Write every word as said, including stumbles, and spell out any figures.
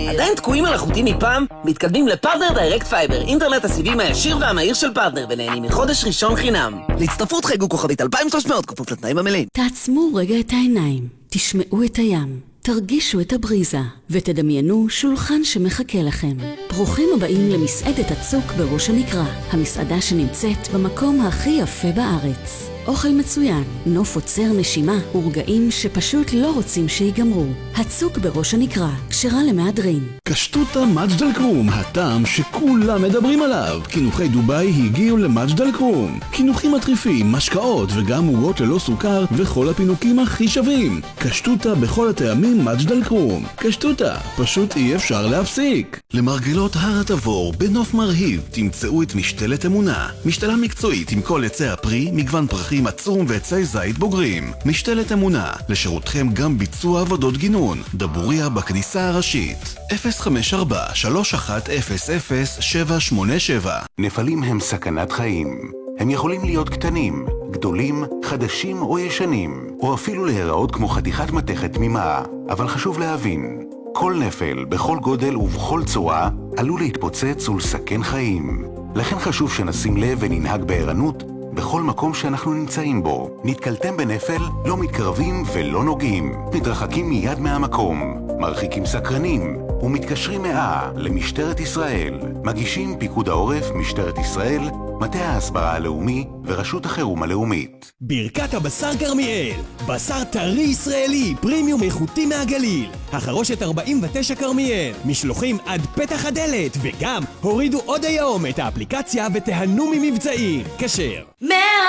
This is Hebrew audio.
עדיין תקועים על החוטים מפעם? מתקדמים לפרטנר דיירקט פייבר, אינטרנט הסיבים הישיר והמהיר של פרטנר, ונהנים מחודש ראשון חינם. להצטרפות חייגו כוכבית אלפיים ושלוש מאות, כפוף לתנאים המלאים. תעצמו רגע את העיניים, תשמעו את הים. תרגישו את הבריזה ותדמיינו שולחן שמחכה לכם. ברוכים הבאים למסעדת הצוק בראש הנקרה, המסעדה שנמצאת במקום הכי יפה בארץ. אוכל מצוין, נוף עוצר נשימה ורגעים שפשוט לא רוצים שיגמרו. הצוק בראש הנקרה, כשרה למהדרין. קשטוטה מג'ד אל-כרום, הטעם שכולם מדברים עליו. קינוחי דוביי הגיעו למג'ד אל-כרום. קינוחים מטריפים, משקאות וגם עוגות ללא סוכר וכל הפינוקים הכי שווים. קשטוטה בכל הטעמים מג'ד אל-כרום. קשטוטה, פשוט אי אפשר להפסיק. למרגלות הר התבור בנוף מרהיב תמצאו את משתלת אמונה. משתלה מקצועית עם כל עצי הפרי, מגוון פרחים עצום ועצי זית בוגרים. משתלת אמונה, לשירותכם גם ביצוע עבודות גינון. דבוריה בכניסה הראשית. אפס חמש ארבע שלוש אחת אפס אפס שבע שמונה שבע. נפלים הם סכנת חיים. הם יכולים להיות קטנים, גדולים, חדשים או ישנים, או אפילו להיראות כמו חתיכת מתכת תמימה. אבל חשוב להבין, כל נפל, בכל גודל ובכל צורה, עלול להתפוצץ ולסכן חיים. לכן חשוב שנשים לב וננהג בערנות בכל מקום שאנחנו נמצאים בו. נתקלתם בנפל, לא מתקרבים ולא נוגעים. מתרחקים מיד מהמקום, מרחיקים סקרנים, ומתקשרים מאה למשטרת ישראל. מגישים פיקוד העורף, משטרת ישראל, מטה ההסברה הלאומי ורשות החירום הלאומית. ברכת הבשר כרמיאל, בשר טרי ישראלי, פרימיום איכותי מהגליל. החרושת ארבעים ותשע כרמיאל, משלוחים עד פתח הדלת, וגם הורידו עוד היום את האפליקציה ותהנו ממבצעים. כשר.